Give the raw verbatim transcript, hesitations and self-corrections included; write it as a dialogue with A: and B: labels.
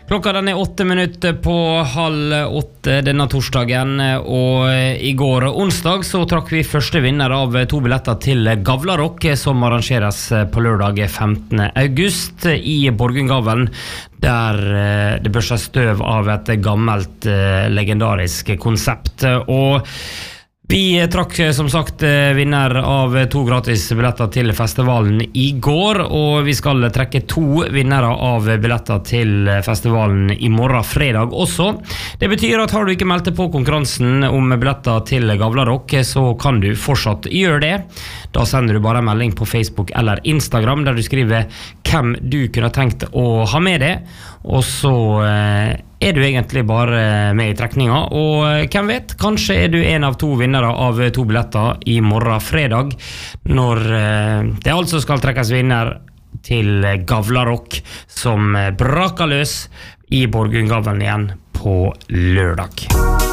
A: Klokka den er åtte minutter på halv åtte denne torsdagen, og i går onsdag så trakk vi første vinner av to billetter til Gavlarock, som arrangeres på lørdag femtende august i Borgundgavlen, der det børser støv av et gammelt legendarisk konsept. Og vi trakk som sagt vinner av to gratis billetter til festivalen i går, og vi skal trekke to vinnere av billetter til festivalen i morgen fredag også. Det betyr at har du ikke meldt deg på konkurransen om billetter til Gavlarock, så kan du fortsatt gjøre det. Da sender du bare en melding på Facebook eller Instagram der du skriver hvem du kunne tenkt å ha med deg, og så er du egentlig bare med i trekninga, og hvem vet, kanskje er du en av to vinnere av to billetter i morgen fredag, når det altså skal trekkes vinner til Gavlarock, som braker løs i Borgundgavlen igjen på lørdag.